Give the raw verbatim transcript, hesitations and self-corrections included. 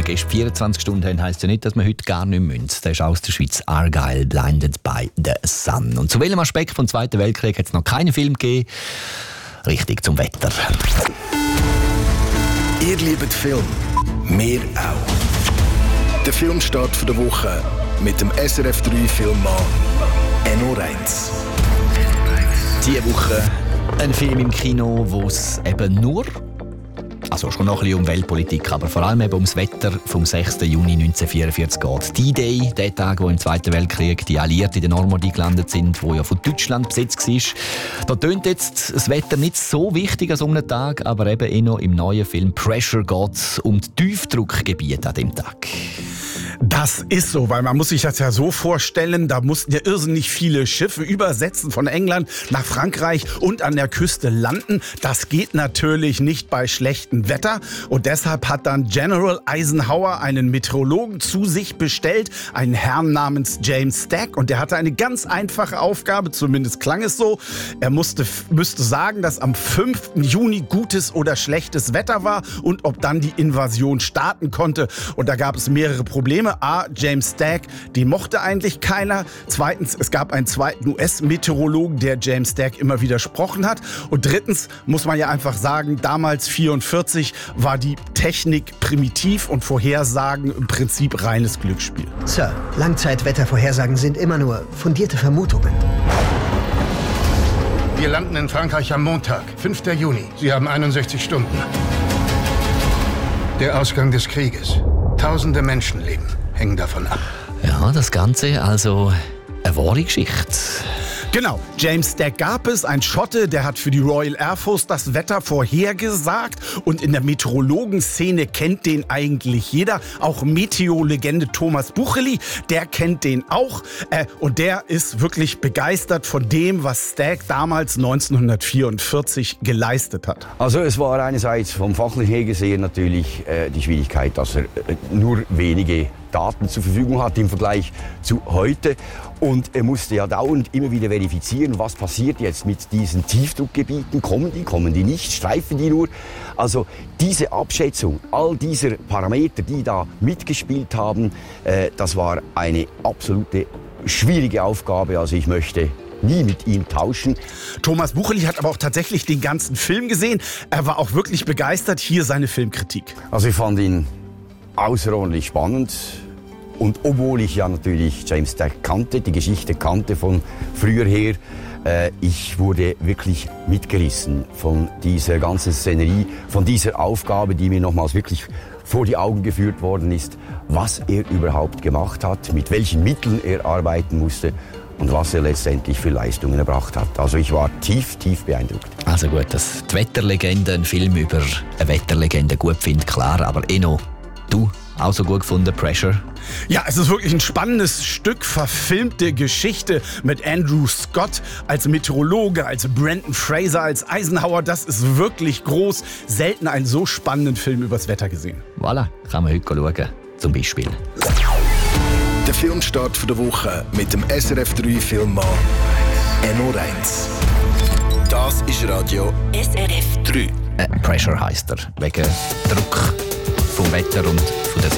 gestern vierundzwanzig Stunden haben, heisst ja nicht, dass wir heute gar nicht müssen. Der ist aus der Schweiz, Argyle, Blinded by the Sun. Und zu welchem Aspekt vom Zweiten Weltkrieg hat es noch keinen Film gegeben? Richtig, zum Wetter. Ihr liebt Film, wir auch. Der Filmstart der Woche mit dem S R F drei Filmmann Enno Reins. Diese Woche ein Film im Kino, wo es eben nur, also schon noch ein bisschen um Weltpolitik, aber vor allem eben ums Wetter vom sechsten Juni neunzehnhundertvierundvierzig geht. D-Day, der Tag, wo im Zweiten Weltkrieg die Alliierten in der Normandie gelandet sind, wo ja von Deutschland besetzt war. Da tönt jetzt das Wetter nicht so wichtig an so einem Tag, aber eben eh noch im neuen Film Pressure geht es um die Tiefdruckgebiete an dem Tag. Das ist so, weil man muss sich das ja so vorstellen, da mussten ja irrsinnig viele Schiffe übersetzen von England nach Frankreich und an der Küste landen. Das geht natürlich nicht bei schlechtem Wetter und deshalb hat dann General Eisenhower einen Meteorologen zu sich bestellt, einen Herrn namens James Stack, und der hatte eine ganz einfache Aufgabe, zumindest klang es so. Er musste, müsste sagen, dass am fünften Juni gutes oder schlechtes Wetter war und ob dann die Invasion starten konnte. Und da gab es mehrere Probleme. A, James Stack, die mochte eigentlich keiner. Zweitens, es gab einen zweiten U S-Meteorologen, der James Stack immer widersprochen hat. Und drittens muss man ja einfach sagen, damals vierundvierzig war die Technik primitiv und Vorhersagen im Prinzip reines Glücksspiel. Sir, Langzeitwettervorhersagen sind immer nur fundierte Vermutungen. Wir landen in Frankreich am Montag, fünften Juni. Sie haben einundsechzig Stunden. Der Ausgang des Krieges. Tausende Menschenleben hängen davon ab. Ja, das Ganze also eine wahre Geschichte. Genau, James Stack gab es, ein Schotte, der hat für die Royal Air Force das Wetter vorhergesagt und in der Meteorologenszene kennt den eigentlich jeder. Auch Meteo-Legende Thomas Bucheli, der kennt den auch äh, und der ist wirklich begeistert von dem, was Stack damals neunzehnhundertvierundvierzig geleistet hat. Also es war einerseits vom fachlichen her gesehen natürlich äh, die Schwierigkeit, dass er äh, nur wenige Daten zur Verfügung hat im Vergleich zu heute. Und er musste ja dauernd immer wieder verifizieren, was passiert jetzt mit diesen Tiefdruckgebieten. Kommen die, kommen die nicht, streifen die nur? Also diese Abschätzung, all dieser Parameter, die da mitgespielt haben, äh, das war eine absolute schwierige Aufgabe. Also ich möchte nie mit ihm tauschen. Thomas Bucheli hat aber auch tatsächlich den ganzen Film gesehen. Er war auch wirklich begeistert. Hier seine Filmkritik. Also ich fand ihn außerordentlich spannend. Und obwohl ich ja natürlich James Stack kannte, die Geschichte kannte von früher her, äh, ich wurde wirklich mitgerissen von dieser ganzen Szenerie, von dieser Aufgabe, die mir nochmals wirklich vor die Augen geführt worden ist, was er überhaupt gemacht hat, mit welchen Mitteln er arbeiten musste und was er letztendlich für Leistungen erbracht hat. Also ich war tief, tief beeindruckt. Also gut, dass die Wetterlegende einen Film über eine Wetterlegende gut findet, klar, aber Enno, du auch so gut gefunden, Pressure? Ja, es ist wirklich ein spannendes Stück verfilmte Geschichte mit Andrew Scott als Meteorologe, als Brendan Fraser als Eisenhower. Das ist wirklich groß. Selten einen so spannenden Film übers Wetter gesehen. Voilà, kann man heute schauen, zum Beispiel. Der Filmstart der Woche mit dem S R F drei Filmmann Enno Reins. Das ist Radio S R F drei. Äh, Pressure heisst er, wegen Druck vom Wetter und von der